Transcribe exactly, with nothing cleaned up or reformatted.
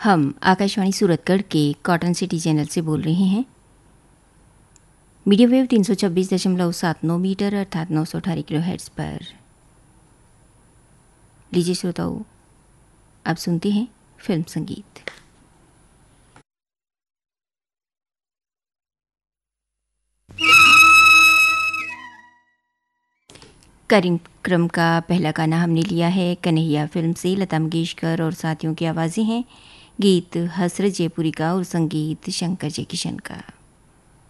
हम आकाशवाणी सूरतगढ़ के cotton city channel से बोल रहे हैं। मीडियम वेव तीन सौ छब्बीस दशमलव सात नौ मीटर अर्थात नौ सौ अठारह किलो हेर्ट्ज पर। लीजिए श्रोताओं, अब सुनते हैं फिल्म संगीत। कार्यक्रम का पहला गाना हमने लिया है कन्हैया फिल्म से। लता मंगेशकर और साथियों की आवाज़ें हैं। गीत हसरत जयपुरी का और संगीत शंकर जयकिशन का।